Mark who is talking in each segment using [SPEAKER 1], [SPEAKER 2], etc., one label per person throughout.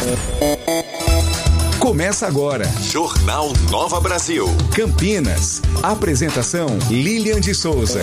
[SPEAKER 1] Começa agora.
[SPEAKER 2] Jornal Nova Brasil.
[SPEAKER 1] Campinas. Apresentação Lilian de Souza.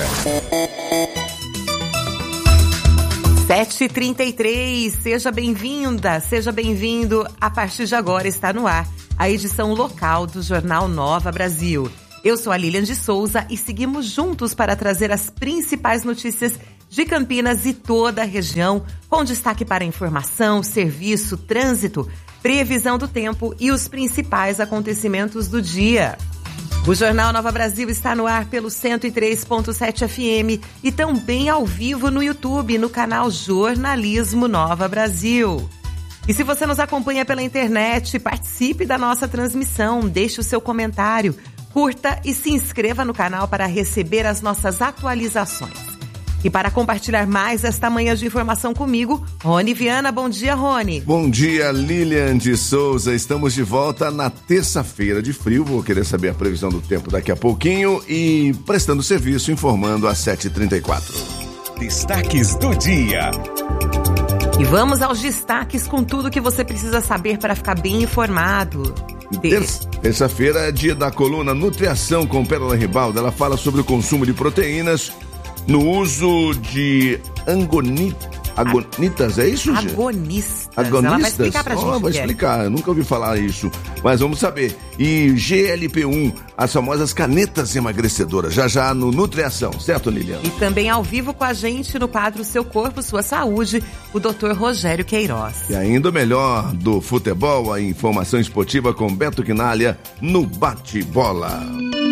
[SPEAKER 3] 7h33, seja bem-vinda, seja bem-vindo. A partir de agora está no ar a edição local do Jornal Nova Brasil. Eu sou a Lilian de Souza e seguimos juntos para trazer as principais notícias de Campinas e toda a região, com destaque para informação, serviço, trânsito, previsão do tempo e os principais acontecimentos do dia. O Jornal Nova Brasil está no ar pelo 103.7 FM e também ao vivo no YouTube, no canal Jornalismo Nova Brasil. E se você nos acompanha pela internet, participe da nossa transmissão, deixe o seu comentário, curta e se inscreva no canal para receber as nossas atualizações. E para compartilhar mais esta manhã de informação comigo, Rony Viana. Bom dia, Rony.
[SPEAKER 4] Bom dia, Lilian de Souza. Estamos de volta na terça-feira de frio. Vou querer saber a previsão do tempo daqui a pouquinho e prestando serviço, informando às 7h34.
[SPEAKER 1] Destaques do dia.
[SPEAKER 3] E vamos aos destaques com tudo que você precisa saber para ficar bem informado.
[SPEAKER 4] Terça-feira é dia da coluna Nutriação com Pérola Ribaldo. Ela fala sobre o consumo de proteínas no uso de agonitas, é isso, gente?
[SPEAKER 3] Agonistas.
[SPEAKER 4] Agonistas?
[SPEAKER 3] Ela vai explicar pra gente.
[SPEAKER 4] Vai explicar, eu nunca ouvi falar isso, mas vamos saber. E GLP-1, as famosas canetas emagrecedoras, já no Nutriação, certo, Lilian?
[SPEAKER 3] E também ao vivo com a gente no quadro Seu Corpo, Sua Saúde, o Dr. Rogério Queiroz.
[SPEAKER 4] E ainda o melhor do futebol, a informação esportiva com Beto Quinalha no Bate-Bola.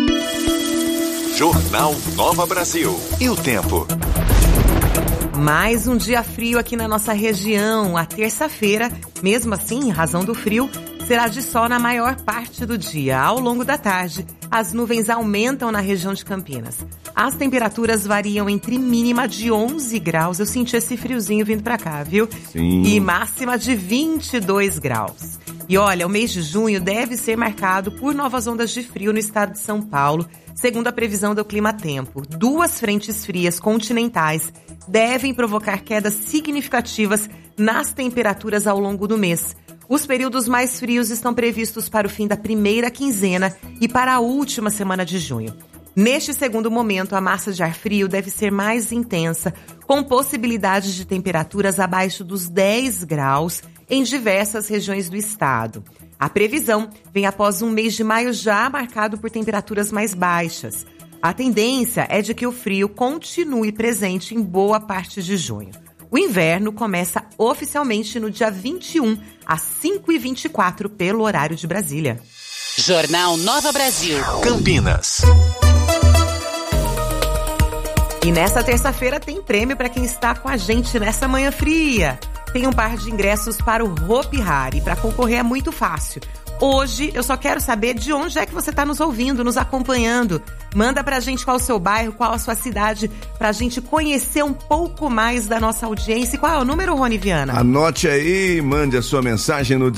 [SPEAKER 2] Jornal Nova Brasil. E o tempo?
[SPEAKER 3] Mais um dia frio aqui na nossa região. A terça-feira, mesmo assim, em razão do frio, será de sol na maior parte do dia. Ao longo da tarde, as nuvens aumentam na região de Campinas. As temperaturas variam entre mínima de 11 graus. Eu senti esse friozinho vindo pra cá, viu?
[SPEAKER 4] Sim.
[SPEAKER 3] E máxima de 22 graus. E olha, o mês de junho deve ser marcado por novas ondas de frio no estado de São Paulo, segundo a previsão do Clima Tempo. 2 frentes frias continentais devem provocar quedas significativas nas temperaturas ao longo do mês. Os períodos mais frios estão previstos para o fim da primeira quinzena e para a última semana de junho. Neste segundo momento, a massa de ar frio deve ser mais intensa, com possibilidades de temperaturas abaixo dos 10 graus em diversas regiões do estado. A previsão vem após um mês de maio já marcado por temperaturas mais baixas. A tendência é de que o frio continue presente em boa parte de junho. O inverno começa oficialmente no dia 21, às 5h24, pelo horário de Brasília.
[SPEAKER 5] Jornal Nova Brasil.
[SPEAKER 2] Campinas.
[SPEAKER 3] E nessa terça-feira tem prêmio para quem está com a gente nessa manhã fria. Tem um par de ingressos para o Hopi Hari. Para concorrer é muito fácil. Hoje eu só quero saber de onde é que você está nos ouvindo, nos acompanhando. Manda pra gente qual é o seu bairro, qual a sua cidade, pra gente conhecer um pouco mais da nossa audiência. E qual é o número, Rony Viana?
[SPEAKER 4] Anote aí, mande a sua mensagem no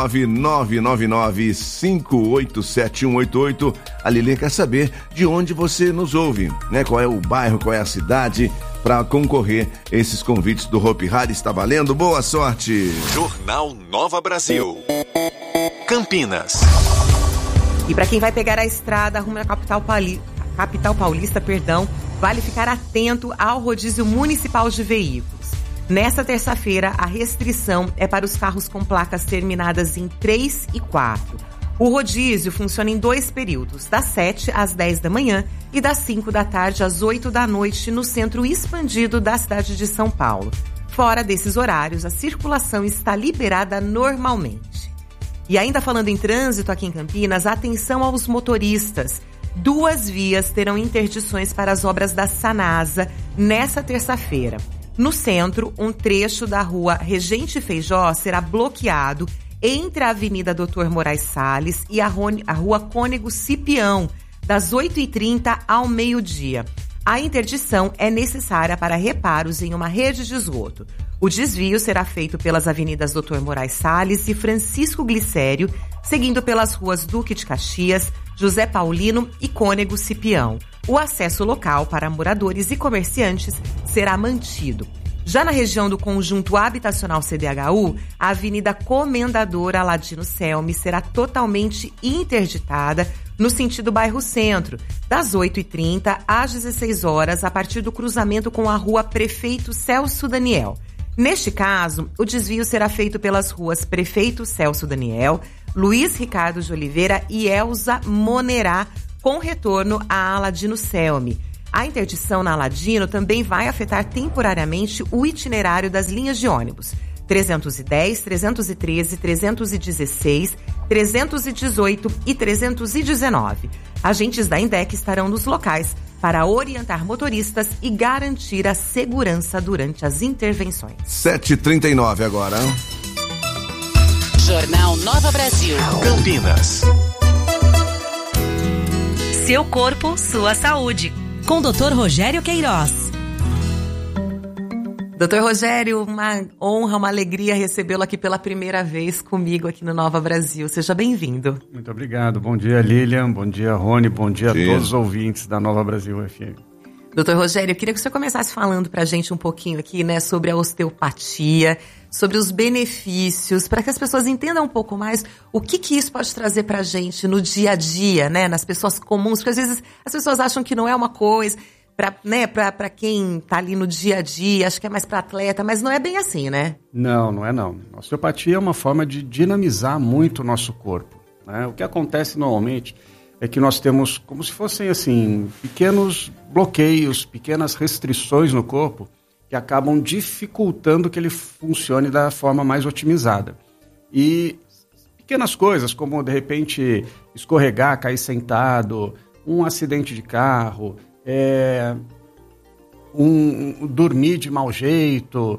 [SPEAKER 4] 19999587188. A Lilian quer saber de onde você nos ouve, né? Qual é o bairro, qual é a cidade, para concorrer a esses convites do Hopi Hari. Está valendo? Boa sorte!
[SPEAKER 2] Jornal Nova Brasil. Campinas.
[SPEAKER 3] E para quem vai pegar a estrada rumo à capital paulista, vale ficar atento ao rodízio municipal de veículos. Nessa terça-feira, a restrição é para os carros com placas terminadas em 3 e 4. O rodízio funciona em 2 períodos, das 7 às 10 da manhã e das 5 da tarde às 8 da noite no centro expandido da cidade de São Paulo. Fora desses horários, a circulação está liberada normalmente. E ainda falando em trânsito aqui em Campinas, atenção aos motoristas. 2 vias terão interdições para as obras da Sanasa nessa terça-feira. No centro, um trecho da rua Regente Feijó será bloqueado entre a Avenida Dr. Moraes Salles e a rua Cônego Cipião, das 8h30 ao meio-dia. A interdição é necessária para reparos em uma rede de esgoto. O desvio será feito pelas avenidas Dr. Moraes Salles e Francisco Glicério, seguindo pelas ruas Duque de Caxias, José Paulino e Cônego Cipião. O acesso local para moradores e comerciantes será mantido. Já na região do Conjunto Habitacional CDHU, a Avenida Comendador Aladino Selmi será totalmente interditada no sentido bairro Centro, das 8h30 às 16 horas, a partir do cruzamento com a rua Prefeito Celso Daniel. Neste caso, o desvio será feito pelas ruas Prefeito Celso Daniel, Luiz Ricardo de Oliveira e Elza Monerá, com retorno a Aladino Selmi. A interdição na Aladino também vai afetar temporariamente o itinerário das linhas de ônibus 310, 313, 316, 318 e 319. Agentes da INDEC estarão nos locais para orientar motoristas e garantir a segurança durante as intervenções.
[SPEAKER 4] 7h39 agora.
[SPEAKER 5] Jornal Nova Brasil.
[SPEAKER 2] Campinas.
[SPEAKER 6] Seu corpo, sua saúde. Com o Dr. Rogério Queiroz.
[SPEAKER 3] Doutor Rogério, uma honra, uma alegria recebê-lo aqui pela primeira vez comigo aqui no Nova Brasil. Seja bem-vindo.
[SPEAKER 7] Muito obrigado. Bom dia, Lilian. Bom dia, Rony. Bom dia a todos os ouvintes da Nova Brasil FM.
[SPEAKER 3] Doutor Rogério, eu queria que o senhor começasse falando pra gente um pouquinho aqui, né, sobre a osteopatia, sobre os benefícios, para que as pessoas entendam um pouco mais o que isso pode trazer pra gente no dia a dia, né, nas pessoas comuns, porque às vezes as pessoas acham que não é uma coisa pra quem tá ali no dia a dia, acho que é mais pra atleta, mas não é bem assim, né?
[SPEAKER 7] Não é não. A osteopatia é uma forma de dinamizar muito o nosso corpo, né? O que acontece normalmente é que nós temos como se fossem assim, pequenos bloqueios, pequenas restrições no corpo que acabam dificultando que ele funcione da forma mais otimizada. E pequenas coisas, como de repente escorregar, cair sentado, um acidente de carro, dormir de mau jeito,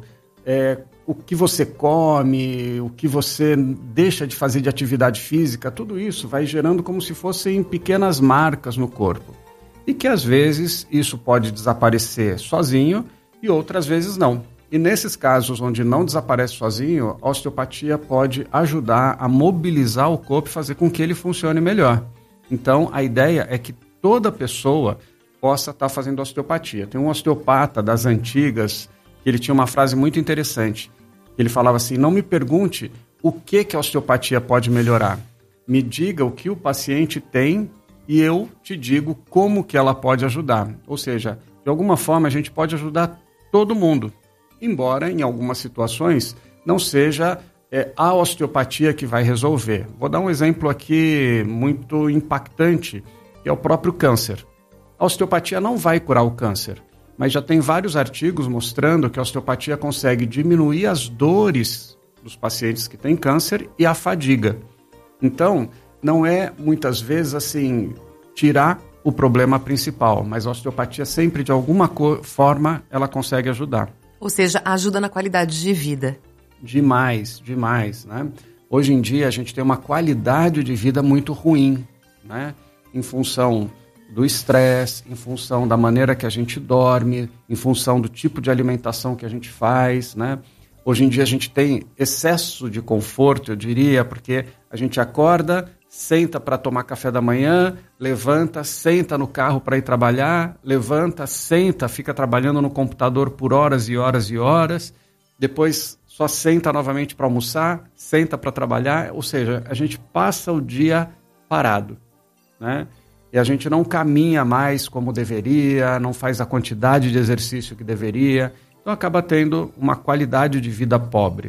[SPEAKER 7] o que você come, o que você deixa de fazer de atividade física, tudo isso vai gerando como se fossem pequenas marcas no corpo. E que às vezes isso pode desaparecer sozinho e outras vezes não. E nesses casos onde não desaparece sozinho, a osteopatia pode ajudar a mobilizar o corpo e fazer com que ele funcione melhor. Então a ideia é que toda pessoa possa estar fazendo osteopatia. Tem um osteopata das antigas que ele tinha uma frase muito interessante. Ele falava assim: não me pergunte o que a osteopatia pode melhorar. Me diga o que o paciente tem e eu te digo como que ela pode ajudar. Ou seja, de alguma forma a gente pode ajudar todo mundo, embora em algumas situações não seja a osteopatia que vai resolver. Vou dar um exemplo aqui muito impactante, que é o próprio câncer. A osteopatia não vai curar o câncer, mas já tem vários artigos mostrando que a osteopatia consegue diminuir as dores dos pacientes que têm câncer e a fadiga. Então, não é muitas vezes assim, tirar o problema principal, mas a osteopatia sempre, de alguma forma, ela consegue ajudar.
[SPEAKER 3] Ou seja, ajuda na qualidade de vida.
[SPEAKER 7] Demais, né? Hoje em dia a gente tem uma qualidade de vida muito ruim, né? Em função do estresse, em função da maneira que a gente dorme, em função do tipo de alimentação que a gente faz, né? Hoje em dia a gente tem excesso de conforto, eu diria, porque a gente acorda, senta para tomar café da manhã, levanta, senta no carro para ir trabalhar, levanta, senta, fica trabalhando no computador por horas e horas e horas, depois só senta novamente para almoçar, senta para trabalhar, ou seja, a gente passa o dia parado, né? E a gente não caminha mais como deveria, não faz a quantidade de exercício que deveria, então acaba tendo uma qualidade de vida pobre.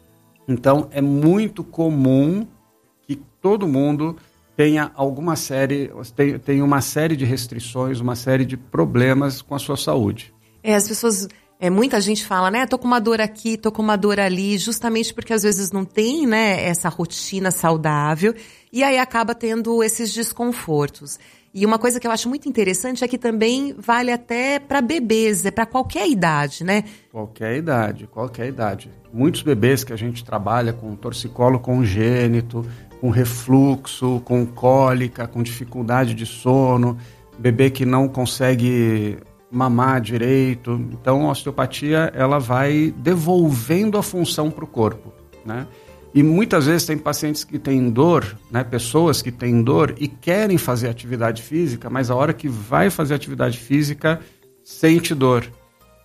[SPEAKER 7] Então é muito comum que todo mundo tenha tenha uma série de restrições, uma série de problemas com a sua saúde.
[SPEAKER 3] As pessoas, muita gente fala, né, tô com uma dor aqui, tô com uma dor ali, justamente porque às vezes não tem, né, essa rotina saudável, e aí acaba tendo esses desconfortos. E uma coisa que eu acho muito interessante é que também vale até para bebês, para qualquer idade, né?
[SPEAKER 7] Qualquer idade. Muitos bebês que a gente trabalha com torcicolo congênito, com refluxo, com cólica, com dificuldade de sono, bebê que não consegue mamar direito. Então a osteopatia ela vai devolvendo a função para o corpo, né? E muitas vezes tem pacientes que têm dor, né, pessoas que têm dor e querem fazer atividade física, mas a hora que vai fazer atividade física sente dor.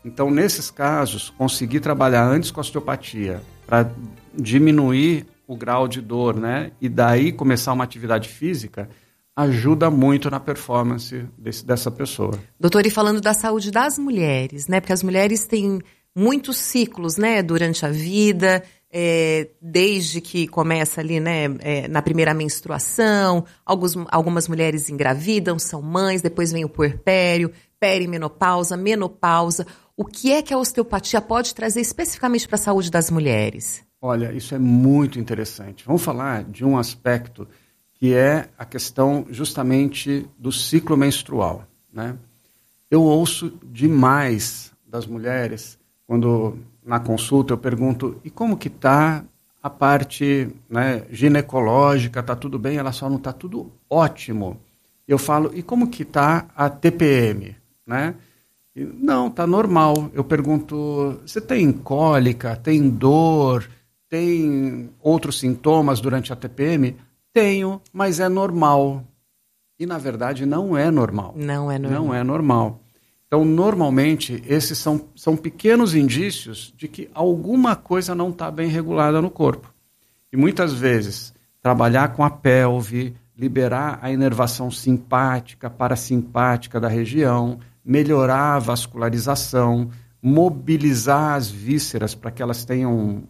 [SPEAKER 7] Então, nesses casos, conseguir trabalhar antes com a osteopatia para diminuir o grau de dor, né? E daí começar uma atividade física ajuda muito na performance dessa pessoa.
[SPEAKER 3] Doutor, e falando da saúde das mulheres, né? Porque as mulheres têm muitos ciclos, né? Durante a vida, desde que começa ali, né? Na primeira menstruação, algumas mulheres engravidam, são mães, depois vem o puerpério, perimenopausa, menopausa. O que é que a osteopatia pode trazer especificamente para a saúde das mulheres?
[SPEAKER 7] Olha, isso é muito interessante. Vamos falar de um aspecto que é a questão justamente do ciclo menstrual, né? Eu ouço demais das mulheres, quando na consulta eu pergunto, e como que está a parte, né, ginecológica, está tudo bem? Ela só não está tudo ótimo. Eu falo, e como que está a TPM, né? E, não, está normal. Eu pergunto, você tem cólica, tem dor, tem outros sintomas durante a TPM? Tenho, mas é normal. E, na verdade, não é normal.
[SPEAKER 3] Não é normal.
[SPEAKER 7] Não é normal. Então, normalmente, esses são pequenos indícios de que alguma coisa não está bem regulada no corpo. E, muitas vezes, trabalhar com a pelve, liberar a inervação simpática, parasimpática da região, melhorar a vascularização, mobilizar as vísceras para que elas tenham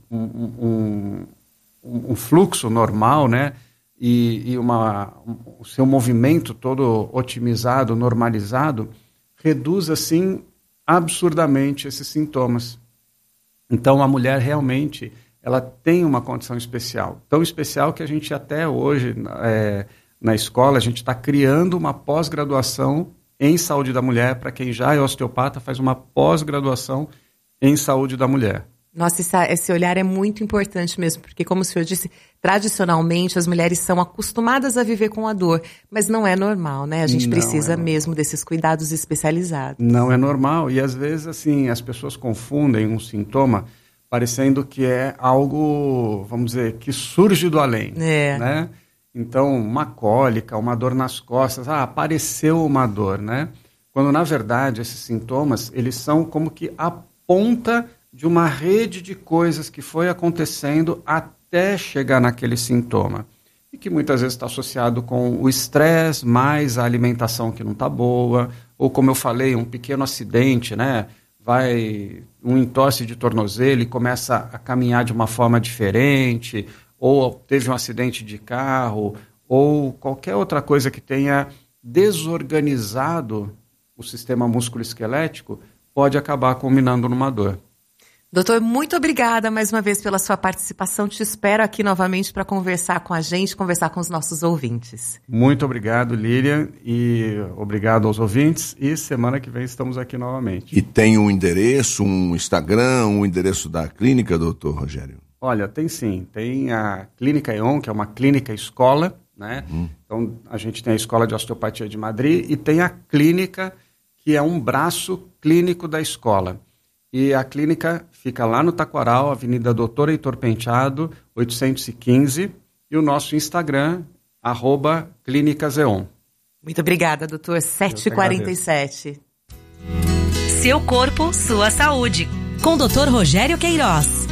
[SPEAKER 7] um fluxo normal, né? E o seu movimento todo otimizado, normalizado, reduz, assim, absurdamente esses sintomas. Então, a mulher realmente ela tem uma condição especial. Tão especial que a gente até hoje, na escola, a gente está criando uma pós-graduação em saúde da mulher. Para quem já é osteopata, faz uma pós-graduação em saúde da mulher.
[SPEAKER 3] Nossa, esse olhar é muito importante mesmo, porque, como o senhor disse, tradicionalmente as mulheres são acostumadas a viver com a dor, mas não é normal, né? A gente precisa mesmo desses cuidados especializados.
[SPEAKER 7] Não é normal, e às vezes, assim, as pessoas confundem um sintoma parecendo que é algo, vamos dizer, que surge do além, né? Então, uma cólica, uma dor nas costas, apareceu uma dor, né? Quando, na verdade, esses sintomas, eles são como que a ponta de uma rede de coisas que foi acontecendo até chegar naquele sintoma. E que muitas vezes está associado com o estresse, mais a alimentação que não está boa, ou como eu falei, um pequeno acidente, né? Vai um entorse de tornozelo e começa a caminhar de uma forma diferente, ou teve um acidente de carro, ou qualquer outra coisa que tenha desorganizado o sistema músculo-esquelético, pode acabar culminando numa dor.
[SPEAKER 3] Doutor, muito obrigada mais uma vez pela sua participação. Te espero aqui novamente para conversar com a gente, conversar com os nossos ouvintes.
[SPEAKER 7] Muito obrigado, Lilian, e obrigado aos ouvintes. E semana que vem estamos aqui novamente.
[SPEAKER 4] E tem um endereço, um Instagram, um endereço da clínica, doutor Rogério?
[SPEAKER 7] Olha, tem sim. Tem a Clínica EON, que é uma clínica escola, né? Então, a gente tem a Escola de Osteopatia de Madrid e tem a clínica, que é um braço clínico da escola. E a clínica fica lá no Taquaral, Avenida Doutor Heitor Penteado, 815, e o nosso Instagram, @ClínicaZeon.
[SPEAKER 3] Muito obrigada, doutor. 7h47.
[SPEAKER 6] Seu corpo, sua saúde. Com o Dr. Rogério Queiroz.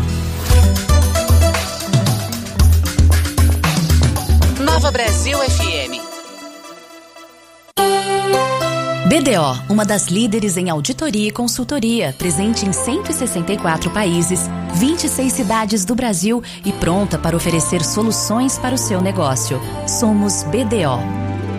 [SPEAKER 5] Nova Brasil FM.
[SPEAKER 8] BDO, uma das líderes em auditoria e consultoria, presente em 164 países, 26 cidades do Brasil e pronta para oferecer soluções para o seu negócio. Somos BDO.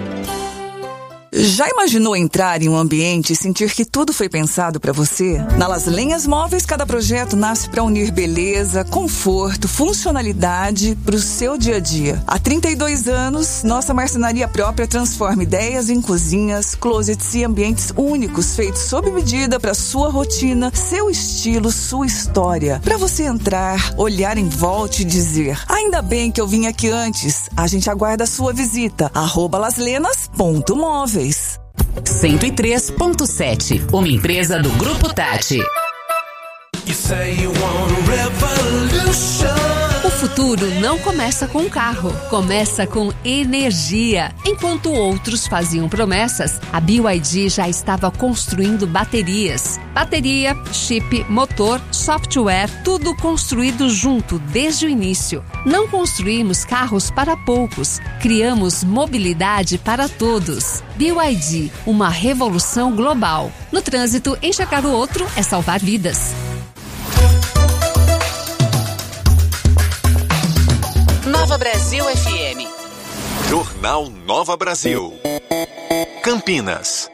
[SPEAKER 9] Já imaginou entrar em um ambiente e sentir que tudo foi pensado para você? Na Las Lenhas Móveis, cada projeto nasce para unir beleza, conforto, funcionalidade para o seu dia a dia. Há 32 anos, nossa marcenaria própria transforma ideias em cozinhas, closets e ambientes únicos, feitos sob medida para sua rotina, seu estilo, sua história. Para você entrar, olhar em volta e dizer: ainda bem que eu vim aqui antes. A gente aguarda a sua visita. @laslenas.móveis.
[SPEAKER 5] 103.7, uma empresa do Grupo Tati.
[SPEAKER 10] You say you want a revolution.
[SPEAKER 11] O futuro
[SPEAKER 10] futuro não começa com um carro, começa com energia. Enquanto outros faziam promessas, a BYD já estava construindo baterias. Bateria, chip, motor, software, tudo construído junto desde o início. Não construímos carros para poucos, criamos mobilidade para todos. BYD, uma revolução global. No trânsito, enxergar o outro é salvar vidas.
[SPEAKER 5] Nova Brasil FM.
[SPEAKER 2] Jornal Nova Brasil. Campinas.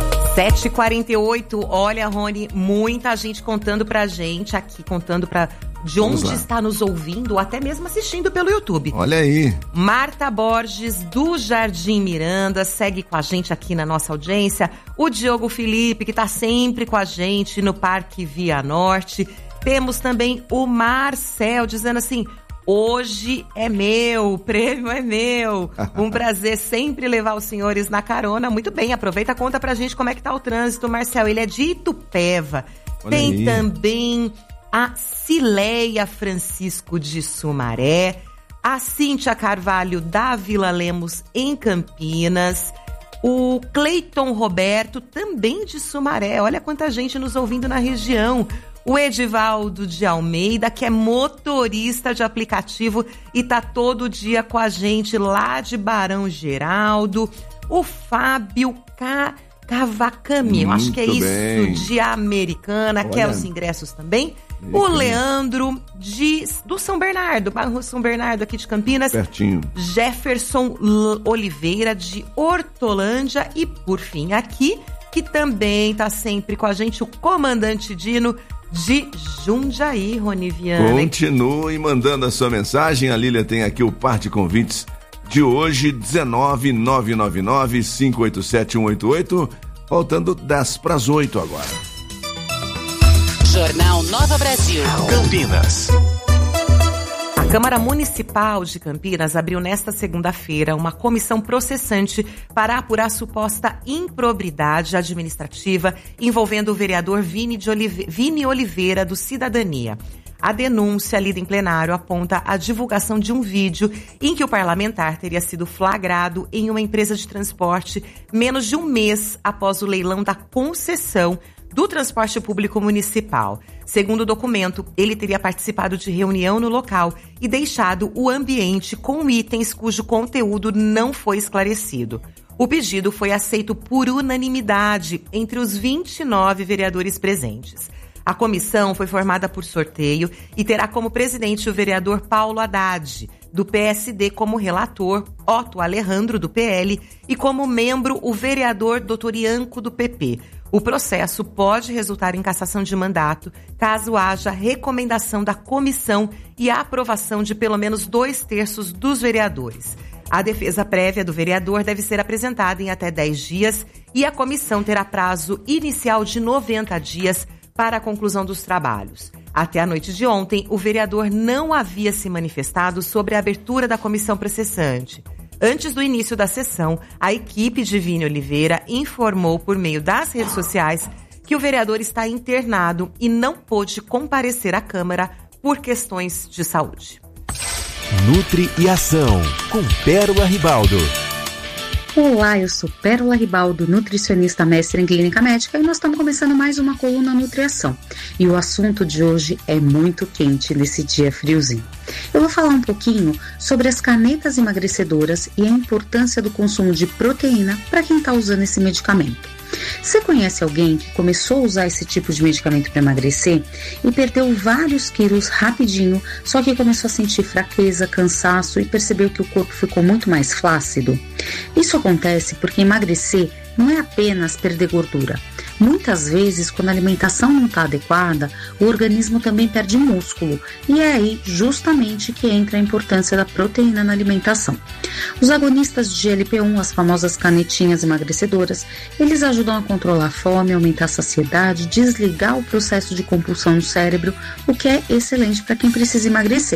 [SPEAKER 3] 7h48, olha, Rony, muita gente contando pra gente aqui, de onde está nos ouvindo, ou até mesmo assistindo pelo YouTube.
[SPEAKER 4] Olha aí.
[SPEAKER 3] Marta Borges, do Jardim Miranda, segue com a gente aqui na nossa audiência. O Diogo Felipe, que tá sempre com a gente no Parque Via Norte. Temos também o Marcel, dizendo assim: hoje é meu, o prêmio é meu. Um prazer sempre levar os senhores na carona. Muito bem, aproveita, conta pra gente como é que tá o trânsito, Marcel. Ele é de Itupeva.
[SPEAKER 4] Olha
[SPEAKER 3] Tem
[SPEAKER 4] aí.
[SPEAKER 3] também a Cileia Francisco de Sumaré, a Cíntia Carvalho da Vila Lemos em Campinas, o Cleiton Roberto também de Sumaré. Olha quanta gente nos ouvindo na região. O Edivaldo de Almeida, que é motorista de aplicativo e tá todo dia com a gente lá de Barão Geraldo. O Fábio Cavacami, eu acho que é
[SPEAKER 4] Muito
[SPEAKER 3] isso,
[SPEAKER 4] bem.
[SPEAKER 3] de Americana,
[SPEAKER 4] Olha.
[SPEAKER 3] quer os ingressos também. O Leandro do São Bernardo, bairro São Bernardo aqui de Campinas.
[SPEAKER 4] Pertinho.
[SPEAKER 3] Jefferson Oliveira de Hortolândia. E por fim aqui, que também tá sempre com a gente, o comandante Dino de Jundiaí, Rony Viana.
[SPEAKER 4] Continue mandando a sua mensagem. A Lília tem aqui o par de convites de hoje, 19-999-587-188, faltando 7:50 agora.
[SPEAKER 5] Jornal Nova Brasil.
[SPEAKER 2] Campinas.
[SPEAKER 3] A Câmara Municipal de Campinas abriu nesta segunda-feira uma comissão processante para apurar suposta improbidade administrativa envolvendo o vereador Vini Oliveira, do Cidadania. A denúncia, lida em plenário, aponta a divulgação de um vídeo em que o parlamentar teria sido flagrado em uma empresa de transporte menos de um mês após o leilão da concessão do transporte público municipal. Segundo o documento, ele teria participado de reunião no local e deixado o ambiente com itens cujo conteúdo não foi esclarecido. O pedido foi aceito por unanimidade entre os 29 vereadores presentes. A comissão foi formada por sorteio e terá como presidente o vereador Paulo Haddad, do PSD, como relator, Otto Alejandro, do PL, e como membro o vereador Dr. Ianco, do PP. O processo pode resultar em cassação de mandato, caso haja recomendação da comissão e a aprovação de pelo menos 2/3 dos vereadores. A defesa prévia do vereador deve ser apresentada em até 10 dias e a comissão terá prazo inicial de 90 dias para a conclusão dos trabalhos. Até a noite de ontem, o vereador não havia se manifestado sobre a abertura da comissão processante. Antes do início da sessão, a equipe de Vini Oliveira informou por meio das redes sociais que o vereador está internado e não pôde comparecer à Câmara por questões de saúde.
[SPEAKER 1] Nutri e Ação, com Pérola Ribaldo.
[SPEAKER 11] Olá, eu sou Pérola Ribaldo, nutricionista mestre em clínica médica, e nós estamos começando mais uma coluna Nutriação. E o assunto de hoje é muito quente nesse dia friozinho. Eu vou falar um pouquinho sobre as canetas emagrecedoras e a importância do consumo de proteína para quem está usando esse medicamento. Você conhece alguém que começou a usar esse tipo de medicamento para emagrecer e perdeu vários quilos rapidinho, só que começou a sentir fraqueza, cansaço e percebeu que o corpo ficou muito mais flácido? Isso acontece porque emagrecer não é apenas perder gordura. Muitas vezes, quando a alimentação não está adequada, o organismo também perde músculo, e é aí justamente que entra a importância da proteína na alimentação. Os agonistas de GLP-1, as famosas canetinhas emagrecedoras, eles ajudam a controlar a fome, aumentar a saciedade, desligar o processo de compulsão no cérebro, o que é excelente para quem precisa emagrecer.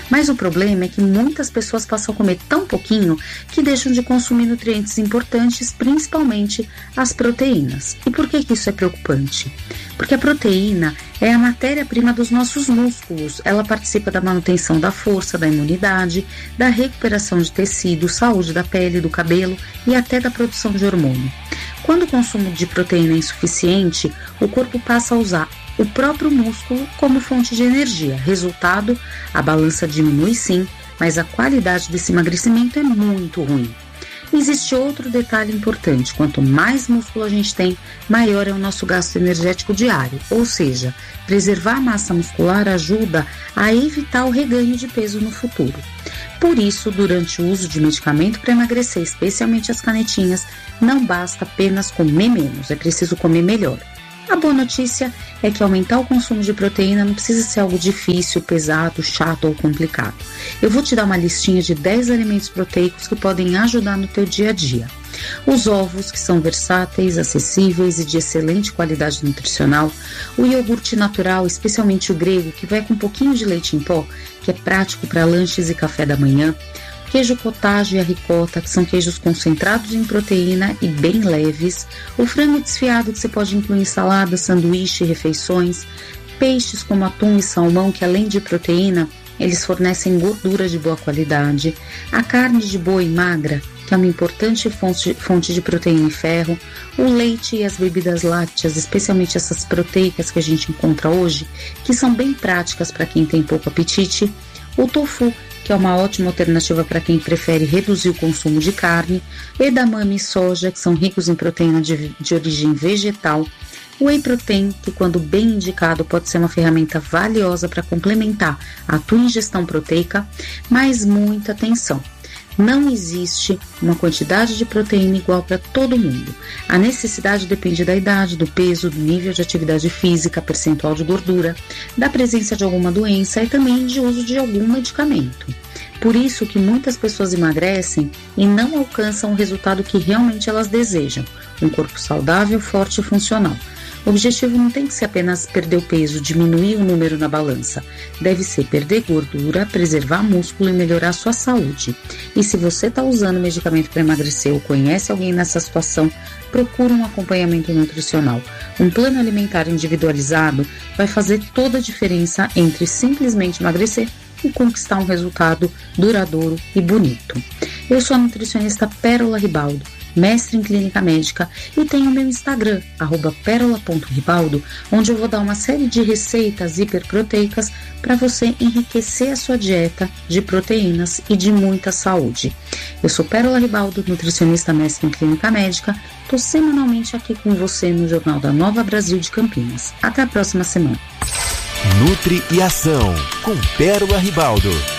[SPEAKER 11] Mas o problema é que muitas pessoas passam a comer tão pouquinho que deixam de consumir nutrientes importantes, principalmente as proteínas. E por que isso é preocupante? Porque a proteína é a matéria-prima dos nossos músculos. Ela participa da manutenção da força, da imunidade, da recuperação de tecido, saúde da pele, do cabelo e até da produção de hormônio. Quando o consumo de proteína é insuficiente, o corpo passa a usar o próprio músculo como fonte de energia. Resultado, a balança diminui sim, mas a qualidade desse emagrecimento é muito ruim. Existe outro detalhe importante: quanto mais músculo a gente tem, maior é o nosso gasto energético diário, ou seja, preservar a massa muscular ajuda a evitar o reganho de peso no futuro. Por isso, durante o uso de medicamento para emagrecer, especialmente as canetinhas, não basta apenas comer menos, é preciso comer melhor. A boa notícia é que aumentar o consumo de proteína não precisa ser algo difícil, pesado, chato ou complicado. Eu vou te dar uma listinha de 10 alimentos proteicos que podem ajudar no teu dia a dia. Os ovos, que são versáteis, acessíveis e de excelente qualidade nutricional. O iogurte natural, especialmente o grego, que vai com um pouquinho de leite em pó, que é prático para lanches e café da manhã. Queijo cottage e a ricota, que são queijos concentrados em proteína e bem leves. O frango desfiado, que você pode incluir em saladas, sanduíche, refeições. Peixes como atum e salmão, que além de proteína, eles fornecem gordura de boa qualidade. A carne de boi magra, que é uma importante fonte de proteína e ferro. O leite e as bebidas lácteas, especialmente essas proteicas que a gente encontra hoje, que são bem práticas para quem tem pouco apetite. O tofu, que é uma ótima alternativa para quem prefere reduzir o consumo de carne. Edamame e soja, que são ricos em proteína de origem vegetal. O whey protein, que quando bem indicado pode ser uma ferramenta valiosa para complementar a tua ingestão proteica, mas muita atenção. Não existe uma quantidade de proteína igual para todo mundo. A necessidade depende da idade, do peso, do nível de atividade física, percentual de gordura, da presença de alguma doença e também de uso de algum medicamento. Por isso que muitas pessoas emagrecem e não alcançam o resultado que realmente elas desejam: um corpo saudável, forte e funcional. O objetivo não tem que ser apenas perder o peso, diminuir o número na balança. Deve ser perder gordura, preservar músculo e melhorar a sua saúde. E se você está usando medicamento para emagrecer ou conhece alguém nessa situação, procura um acompanhamento nutricional. Um plano alimentar individualizado vai fazer toda a diferença entre simplesmente emagrecer e conquistar um resultado duradouro e bonito. Eu sou a nutricionista Pérola Ribaldo, mestre em clínica médica, e tenho meu Instagram, @pérola.ribaldo, onde eu vou dar uma série de receitas hiperproteicas para você enriquecer a sua dieta de proteínas e de muita saúde. Eu sou Pérola Ribaldo, nutricionista mestre em clínica médica. Estou semanalmente aqui com você no Jornal da Nova Brasil de Campinas. Até a próxima semana.
[SPEAKER 1] Nutri e Ação, com Pérola Ribaldo.